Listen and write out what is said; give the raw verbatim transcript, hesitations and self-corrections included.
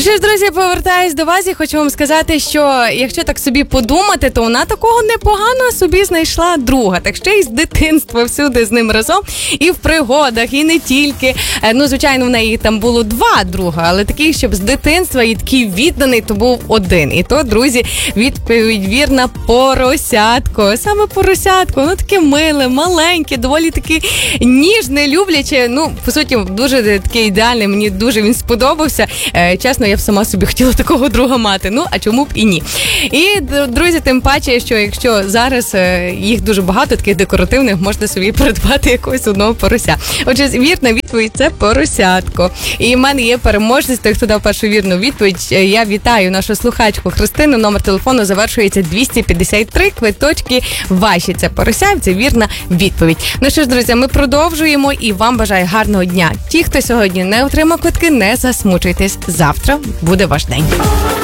Ну що ж, друзі, повертаюсь до вас і хочу вам сказати, що якщо так собі подумати, то вона такого непогано собі знайшла друга. Так ще й з дитинства всюди з ним разом, і в пригодах, і не тільки. Ну, звичайно, в неї там було два друга, але такий, щоб з дитинства і такий відданий, то був один. І то, друзі, відповідь вірна: поросятко. Саме поросятко, воно таке миле, маленьке, доволі таке ніжне, любляче. Ну, по суті, дуже такий ідеальний, мені дуже він сподобався. Чесно, я б сама собі хотіла такого друга мати. Ну, а чому б і ні? І, друзі, тим паче, що якщо зараз їх дуже багато, таких декоративних, можна собі придбати якогось одного порося. Отже, вірна відповідь – це поросятко. І в мене є переможець, той, хто дав першу вірну відповідь. Я вітаю нашу слухачку Христину. Номер телефону завершується двісті п'ятдесят три. Квиточки ваші. Це порося, це вірна відповідь. Ну що ж, друзі, ми продовжуємо і вам бажаю гарного дня. Ті, хто сьогодні не отримав квитки, не засмучуйтесь. Завтра буде ваш день.